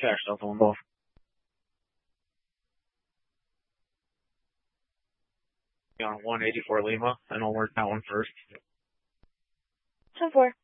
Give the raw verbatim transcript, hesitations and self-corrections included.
cash cell phone both. On one eighty-four Lima, and I'll work that one first. ten four.